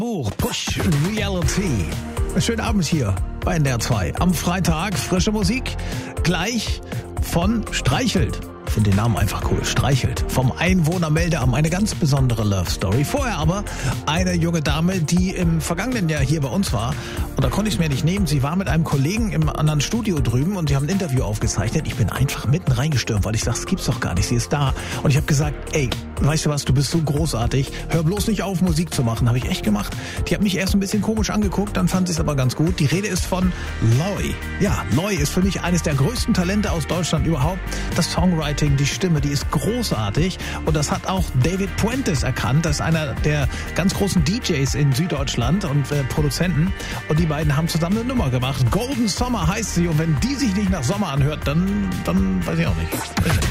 Buch Push Reality. Schönen Abend hier bei NDR 2. Am Freitag frische Musik, gleich von Streichelt. Ich finde den Namen einfach cool. Streichelt. Vom Einwohnermeldeamt. Eine ganz besondere Love Story. Vorher aber eine junge Dame, die im vergangenen Jahr hier bei uns war. Und da konnte ich es mir nicht nehmen. Sie war mit einem Kollegen im anderen Studio drüben und die haben ein Interview aufgezeichnet. Ich bin einfach mitten reingestürmt, weil ich sage, das gibt's doch gar nicht. Sie ist da. Und ich habe gesagt, ey, weißt du was, du bist so großartig. Hör bloß nicht auf, Musik zu machen. Habe ich echt gemacht. Die hat mich erst ein bisschen komisch angeguckt, dann fand sie es aber ganz gut. Die Rede ist von Loi. Ja, Loi ist für mich eines der größten Talente aus Deutschland überhaupt. Das Songwriting, die Stimme, die ist großartig. Und das hat auch David Puentes erkannt. Das ist einer der ganz großen DJs in Süddeutschland und Produzenten. Und die beiden haben zusammen eine Nummer gemacht. Golden Summer heißt sie. Und wenn die sich nicht nach Sommer anhört, dann weiß ich auch nicht.